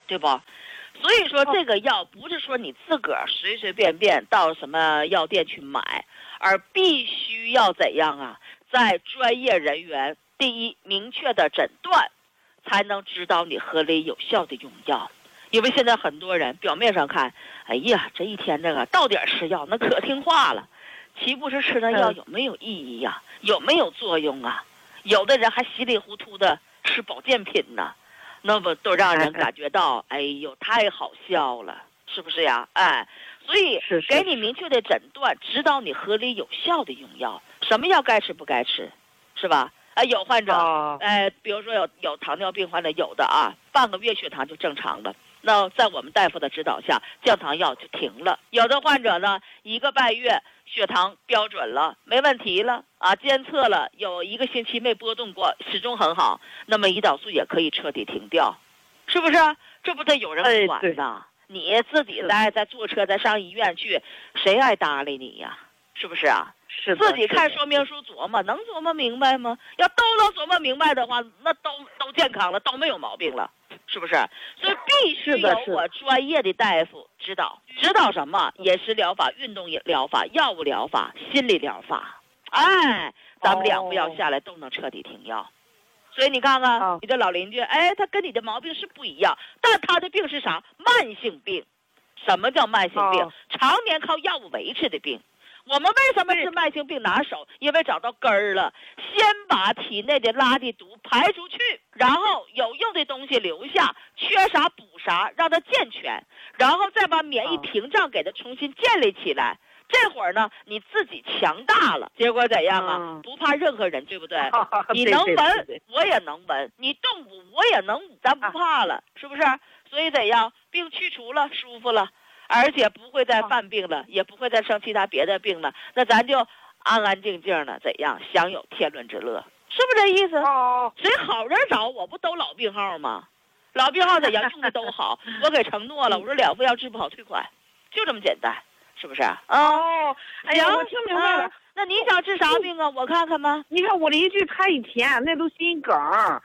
对不？所以说这个药不是说你自个儿随随便便到什么药店去买，而必须要怎样啊？在专业人员第一明确的诊断，才能指导你合理有效的用药。因为现在很多人表面上看，哎呀，这一天这个到点吃药那可听话了，岂不是吃那药有没有意义呀？有没有作用啊？有的人还稀里糊涂的吃保健品呢，那么都让人感觉到，哎呦，太好笑了，是不是呀？哎，所以给你明确的诊断，指导你合理有效的用药，什么药该吃不该吃，是吧？有患者，比如说有糖尿病患者，有的啊，半个月血糖就正常了，那在我们大夫的指导下，降糖药就停了。有的患者呢，1个半月血糖标准了，没问题了啊，监测了有1个星期没波动过，始终很好，那么胰岛素也可以彻底停掉，是不是？这不得有人管呢？你自己再坐车再上医院去，谁爱搭理你呀？是不是啊？ 是自己看说明书琢磨，能琢磨明白吗？要都能琢磨明白的话，那都健康了，都没有毛病了，是不是？所以必须有我专业的大夫指导，指导什么？饮食疗法、运动疗法、药物疗法、心理疗法。哎，咱们2副药下来都能彻底停药。所以你看看，你的老邻居，哎，他跟你的毛病是不一样，但他的病是啥？慢性病。什么叫慢性病？常年靠药物维持的病。我们为什么是慢性病拿手？因为找到根儿了，先把体内的垃圾毒排出去，然后有用的东西留下，缺啥补啥，让它健全，然后再把免疫屏障给它重新建立起来。这会儿呢，你自己强大了，结果怎样啊？不怕任何人，对不对？你能闻，我也能闻；你动武，我也能武，咱不怕了，是不是？所以怎样？病去除了，舒服了。而且不会再犯病了，也不会再生其他别的病了，那咱就安安静静的怎样享有天伦之乐，是不是这意思？谁好人找我不都老病号吗？老病号怎样用的都好，我给承诺了，我说2副药治不好退款，就这么简单，是不是？ 哎呀，我听明白了。 那你想治啥病啊？我看看吧。 你看我邻居他一天那都心梗，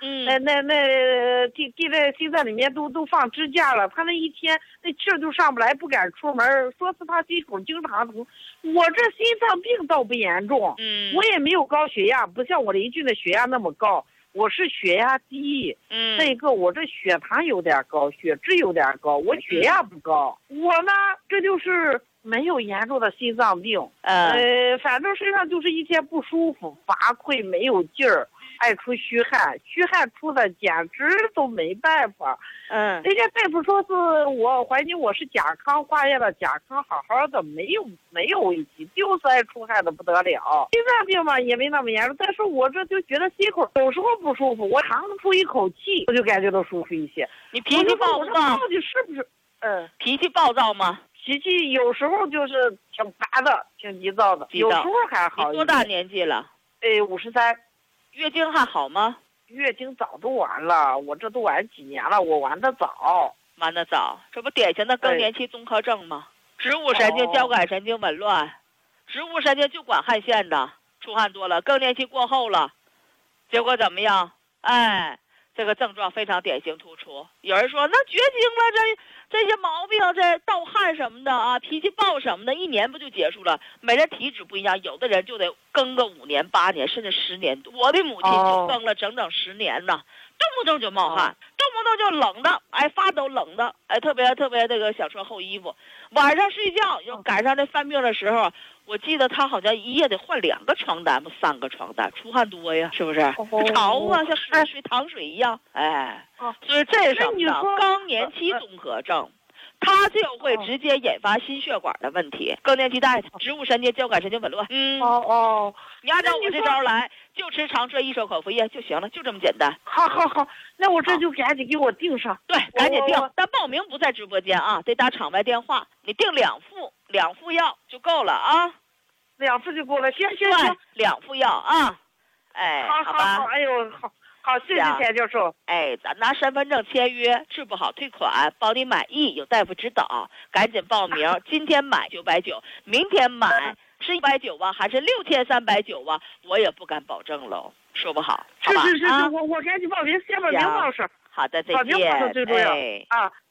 滴在心脏里面都放支架了，他那一天那气儿就上不来，不敢出门，说是他心口经常疼。我这心脏病倒不严重，我也没有高血压，不像我邻居的血压那么高，我是血压低，再一个我这血糖有点高，血脂有点高，我血压不高，我呢这就是没有严重的心脏病，反正身上就是一天不舒服，乏愧，没有劲儿，爱出虚汗，虚汗出的简直都没办法。人家大夫说是我怀疑我是甲亢，化验了甲亢好好的，没有问题，就是爱出汗的不得了。心脏病嘛也没那么严重，但是我这就觉得心口有时候不舒服，我长出一口气，我就感觉到舒服一些。 你脾气暴躁？ 到底是不是？ 脾气暴躁吗？ 脾气有时候就是挺烦的，挺急躁的，有时候还好。 你多大年纪了 ？53。 月经还好吗？ 月经早都完了，我这都完几年了，我完的早。 完的早，这不典型的更年期综合症吗？植物神经、交感神经紊乱，植物神经就管汗腺的，出汗多了，更年期过后了，结果怎么样？这个症状非常典型突出。有人说那绝经了，这些毛病，这盗汗什么的啊，脾气暴什么的1年不就结束了？每人体质不一样，有的人就得更个5年、8年，甚至10年。我的母亲就更了整整10年呢，动不动就冒汗，动不动就冷的，发抖冷的，特别这个想穿厚衣服。晚上睡觉又赶上这犯病的时候，我记得他好像一夜得换2个床单不3个床单，出汗多呀，是不是？潮啊，像水淌水一样，所以这是什么呢？更年期综合症，它就会直接引发心血管的问题。更年期带的植物神经、交感神经紊乱。你按照我这招来，就吃常摄1手口服液就行了，就这么简单。 好，那我这就赶紧给我订上。 对，赶紧订。但报名不在直播间啊，得打场外电话。你订2副药就够了啊。 2副就够了，行。 2副药啊。好吧。 好，哎呦，好，谢谢田教授。 咱拿身份证签约，治不好退款，保你满意，有大夫指导，赶紧报名。今天买990，明天买是190啊，还是6390啊？我也不敢保证喽，说不好。 是，我赶紧报名，先把名报上。 好的，再见。 最重要啊。